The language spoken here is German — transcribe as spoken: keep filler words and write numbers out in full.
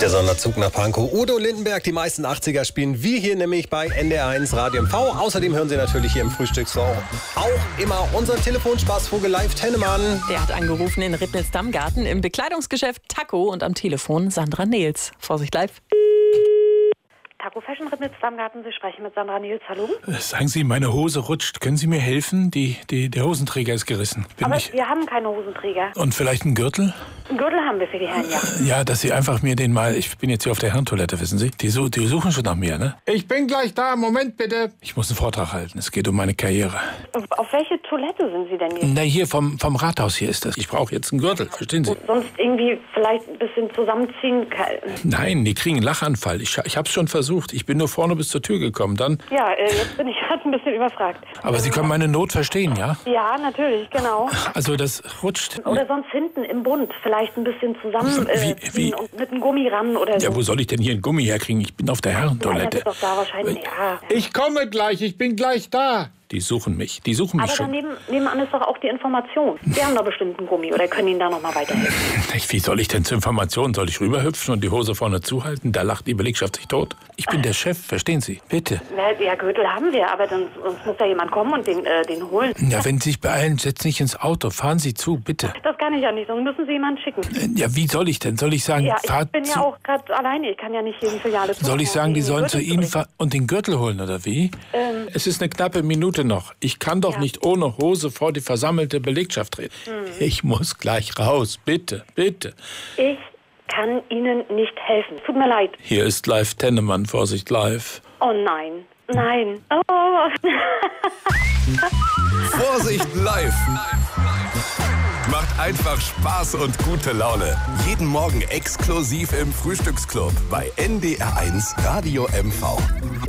Der Sonderzug nach Pankow. Udo Lindenberg, die meisten achtziger spielen wir hier nämlich bei N D R eins Radio M V. Außerdem hören Sie natürlich hier im Frühstücksshow auch immer unseren Telefonspaßvogel Live Tennemann. Der hat angerufen in Rittnitz-Dammgarten im Bekleidungsgeschäft Taco und am Telefon Sandra Nils. Vorsicht live. Taco Fashion Rittnitz-Dammgarten, Sie sprechen mit Sandra Nils, hallo? Sagen Sie, meine Hose rutscht. Können Sie mir helfen? Die, die, der Hosenträger ist gerissen. Bin Aber ich... wir haben keine Hosenträger. Und vielleicht einen Gürtel? Einen Gürtel haben wir für die Herren, ja. Ja, dass Sie einfach mir den mal... Ich bin jetzt hier auf der Herrentoilette, wissen Sie? Die, su die suchen schon nach mir, ne? Ich bin gleich da. Moment, bitte. Ich muss einen Vortrag halten. Es geht um meine Karriere. Auf welche Toilette sind Sie denn jetzt? Na, hier vom, vom Rathaus hier ist das. Ich brauche jetzt einen Gürtel, verstehen Sie? Sonst irgendwie vielleicht ein bisschen zusammenziehen? Nein, die kriegen einen Lachanfall. Ich, ich hab's schon versucht. Ich bin nur vorne bis zur Tür gekommen. Dann... Ja, äh, jetzt bin ich gerade ein bisschen überfragt. Aber Sie können meine Not verstehen, ja? Ja, natürlich, genau. Also das rutscht... Oder sonst hinten im Bund. Vielleicht ein bisschen zusammen äh, Wie- wie- und mit einem Gummi ran oder so. Ja, wo soll ich denn hier einen Gummi herkriegen? Ich bin auf der Ja, der Herrentoilette. wird doch da wahrscheinlich, ja. Ich komme gleich, ich bin gleich da. Die suchen mich, die suchen mich Aber schon. daneben, nebenan ist doch auch die Information. Wir haben da bestimmt einen Gummi oder können Ihnen da noch mal weiterhelfen. Wie soll ich denn zur Information? Soll ich rüberhüpfen und die Hose vorne zuhalten? Da lacht die Belegschaft sich tot. Ich bin der Chef, verstehen Sie? Bitte. Na, ja, Gürtel haben wir, aber dann, sonst muss da jemand kommen und den, äh, den holen. Ja, wenn Sie sich beeilen, setzen Sie sich ins Auto. Fahren Sie zu, bitte. Das kann ich ja nicht, sonst müssen Sie jemanden schicken. Äh, Ja, wie soll ich denn? Soll ich sagen, Ja, ich fahrt bin zu... ja auch gerade alleine. Ich kann ja nicht jeden Filiale Soll ich sagen, die sollen zu Ihnen fahren und den Gürtel holen, oder wie? Ähm. Es ist eine knappe Minute noch. Ich kann doch Ja. nicht ohne Hose vor die versammelte Belegschaft treten. Ich muss gleich raus. Bitte, bitte. Ich kann Ihnen nicht helfen. Tut mir leid. Hier ist Live Tennemann, Vorsicht live. Oh nein. Nein. Oh. Vorsicht live! Macht einfach Spaß und gute Laune. Jeden Morgen exklusiv im Frühstücksclub bei N D R eins Radio M V.